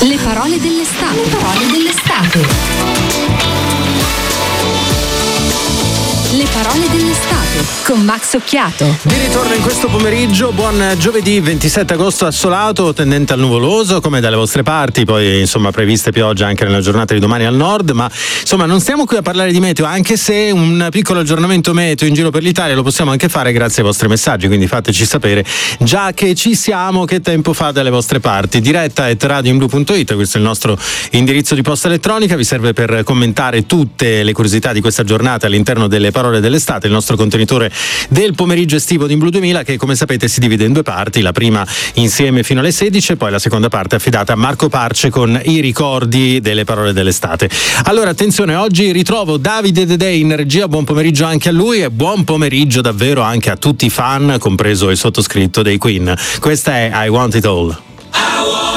Le parole dell'estate. Le parole dell'estate. Le parole dell'estate con Max Occhiato. Di ritorno in questo pomeriggio, buon giovedì 27 agosto assolato, tendente al nuvoloso come dalle vostre parti, poi insomma previste piogge anche nella giornata di domani al nord, ma insomma non stiamo qui a parlare di meteo, anche se un piccolo aggiornamento meteo in giro per l'Italia lo possiamo anche fare grazie ai vostri messaggi, quindi fateci sapere già che ci siamo, che tempo fa dalle vostre parti. diretta@radioinblu.it, questo è il nostro indirizzo di posta elettronica, vi serve per commentare tutte le curiosità di questa giornata all'interno delle parole dell'estate, il nostro contenitore del pomeriggio estivo di Inblu 2000, che come sapete si divide in due parti, la prima insieme fino alle 16 e poi la seconda parte affidata a Marco Parce con i ricordi delle parole dell'estate. Allora attenzione, oggi ritrovo Davide Dedei in regia, buon pomeriggio anche a lui e buon pomeriggio davvero anche a tutti i fan, compreso il sottoscritto dei Queen. Questa è I Want It All.